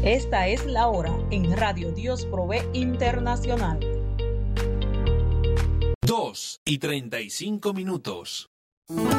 Esta es la hora en Radio Dios Provee Internacional. 2:35.